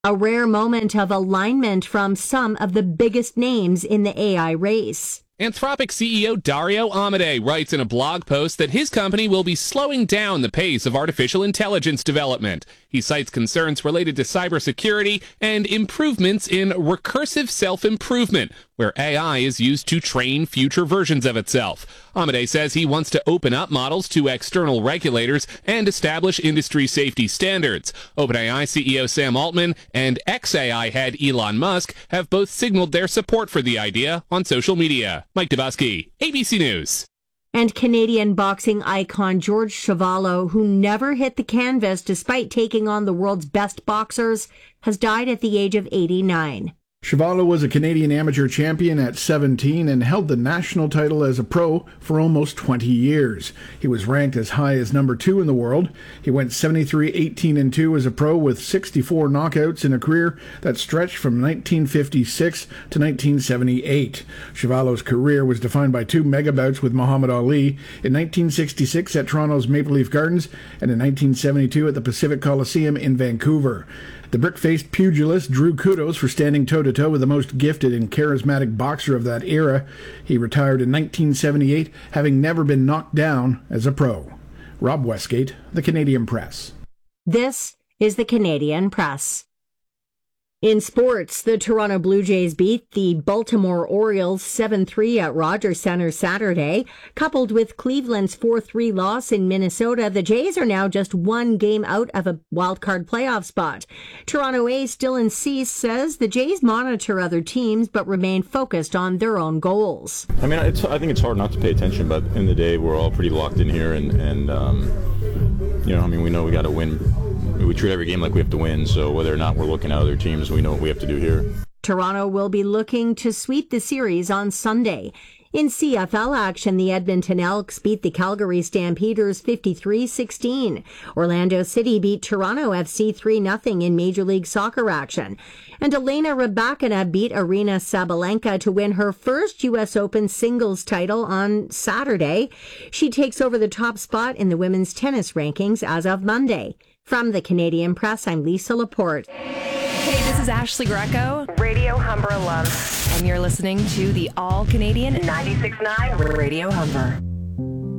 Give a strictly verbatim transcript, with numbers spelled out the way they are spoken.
A rare moment of alignment from some of the biggest names in the A I race. Anthropic C E O Dario Amodei writes in a blog post that his company will be slowing down the pace of artificial intelligence development. He cites concerns related to cybersecurity and improvements in recursive self-improvement, where A I is used to train future versions of itself. Amodei says he wants to open up models to external regulators and establish industry safety standards. OpenAI C E O Sam Altman and ex-A I head Elon Musk have both signaled their support for the idea on social media. Mike Dubosky, A B C News. And Canadian boxing icon George Chuvalo, who never hit the canvas despite taking on the world's best boxers, has died at the age of eighty-nine. Chuvalo was a Canadian amateur champion at seventeen and held the national title as a pro for almost twenty years. He was ranked as high as number two in the world. He went seventy-three, eighteen, and two as a pro with sixty-four knockouts in a career that stretched from nineteen fifty-six to nineteen seventy-eight. Chuvalo's career was defined by two mega bouts with Muhammad Ali in nineteen sixty-six at Toronto's Maple Leaf Gardens and in nineteen seventy-two at the Pacific Coliseum in Vancouver. The brick-faced pugilist drew kudos for standing toe-to-toe with the most gifted and charismatic boxer of that era. He retired in nineteen seventy-eight, having never been knocked down as a pro. Rob Westgate, The Canadian Press. This is The Canadian Press. In sports, the Toronto Blue Jays beat the Baltimore Orioles seven three at Rogers Centre Saturday. Coupled with Cleveland's four three loss in Minnesota, the Jays are now just one game out of a wildcard playoff spot. Toronto ace Dylan Cease says the Jays monitor other teams but remain focused on their own goals. I mean, it's, I think it's hard not to pay attention, but in the day, we're all pretty locked in here, and, and um, you know, I mean, we know we got to win. We treat every game like we have to win, so whether or not we're looking at other teams, we know what we have to do here. Toronto will be looking to sweep the series on Sunday. In C F L action, the Edmonton Elks beat the Calgary Stampeders fifty-three sixteen. Orlando City beat Toronto F C three nothing in Major League Soccer action. And Elena Rybakina beat Arina Sabalenka to win her first U S Open singles title on Saturday. She takes over the top spot in the women's tennis rankings as of Monday. From the Canadian Press, I'm Lisa Laporte. Hey, this is Ashley Greco, Radio Humber alum, and you're listening to the All Canadian ninety-six point nine Radio Humber.